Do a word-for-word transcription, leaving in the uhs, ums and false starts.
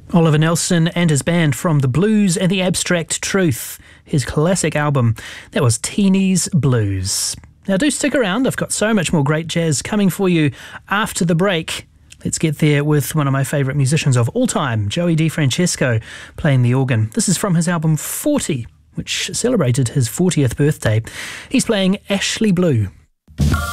Oliver Nelson and his band from The Blues and the Abstract Truth, his classic album. That was Teeny's Blues. Now do stick around, I've got so much more great jazz coming for you after the break. Let's get there with one of my favourite musicians of all time, Joey DeFrancesco, playing the organ. This is from his album forty, which celebrated his fortieth birthday. He's playing Ashley Blue.